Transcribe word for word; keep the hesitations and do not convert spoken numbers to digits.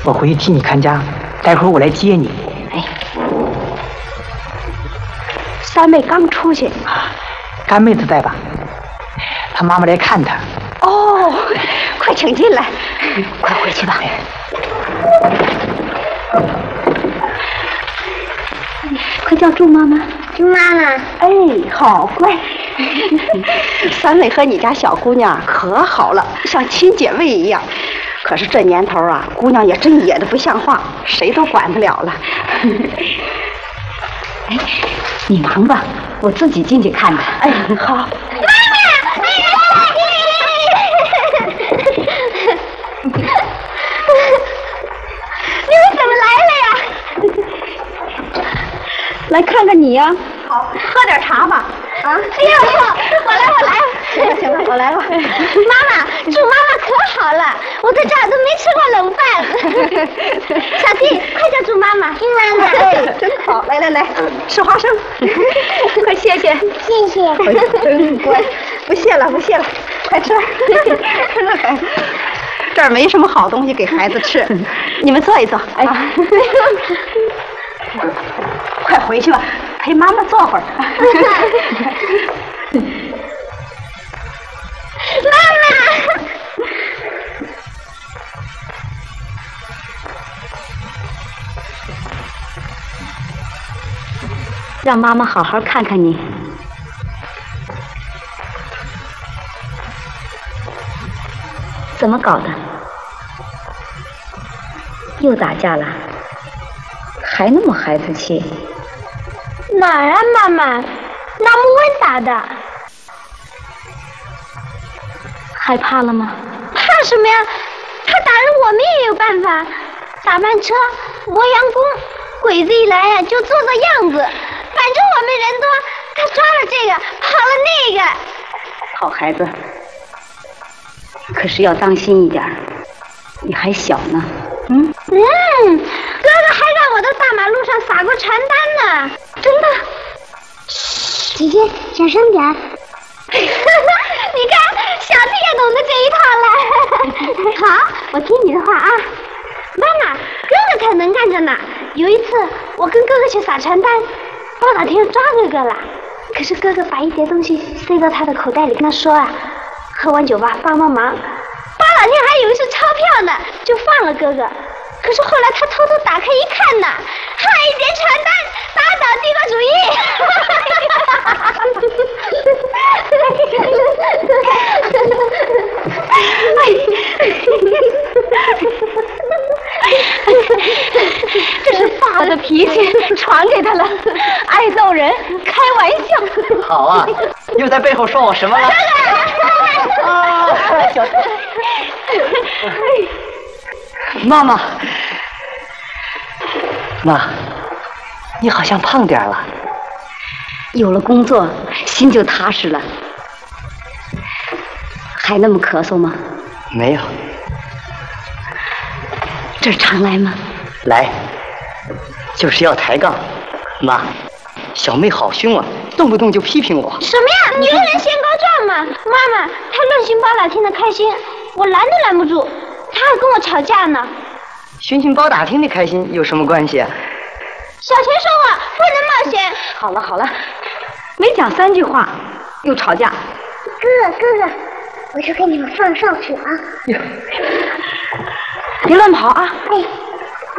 我回去替你看家，待会儿我来接你。 哎，三妹刚出去， 干妹子在吧？她妈妈来看她。 哦，快请进来，快回去吧。快叫祝妈妈， 祝妈妈。 哎，好乖。三妹和你家小姑娘可好了，像亲姐妹一样。可是这年头啊，姑娘也真野的不像话，谁都管不了了。哎，你忙吧，我自己进去看看。哎，好。妈妈， 你们怎么来了呀？ 来看看你呀。 好，喝点茶吧。啊！哎呀，我来，我来。 行了行了，我来吧。 妈妈，祝妈妈可好了，我在这儿都没吃过冷饭。小弟，快叫祝妈妈。祝妈妈。 哎，真好。来来来，吃花生。快谢谢。 谢谢。 真乖，不谢了不谢了，快吃。这还这儿没什么好东西给孩子吃，你们坐一坐。哎。快回去吧，陪妈妈坐会儿。 妈妈， 让妈妈好好看看你。怎么搞的？又打架了？还那么孩子气？ 哪儿啊，妈妈？那木温打的。 害怕了吗？ 怕什么呀？他打人，我们也有办法。打慢车，磨洋工，鬼子一来呀，就做做样子。反正我们人多，他抓了这个，跑了那个。 好孩子，可是要当心一点，你还小呢。嗯嗯，哥哥还在我的大马路上撒过传单呢，真的。姐姐，小声点。你看，小弟也懂得这一套了。好，我听你的话啊。妈妈，哥哥才能干着呢。有一次，我跟哥哥去撒传单，包老天抓哥哥了。可是哥哥把一叠东西塞到他的口袋里，跟他说啊，喝完酒吧帮帮忙。包老天还以为是钞票呢，就放了哥哥。可是后来他偷偷打开一看呢，还一叠传单，打倒帝国主义。 这是爸的脾气传给他了，爱揍人，开玩笑。 好啊，又在背后说我什么了？啊，小妈妈，妈，你好像胖点了。 有了工作，心就踏实了。还那么咳嗽吗？ 没有。 这儿常来吗？ 来，就是要抬杠。妈，小妹好凶啊，动不动就批评我。 什么呀？女人先告状嘛。妈妈，她论寻包老天的开心，我拦都拦不住，她还跟我吵架呢。 寻寻包打听的开心有什么关系啊？ 小钱说我不能冒险。 好了好了，没讲三句话，又吵架。 哥哥哥哥，我去给你们放哨去啊！ 别乱跑啊！ 哎。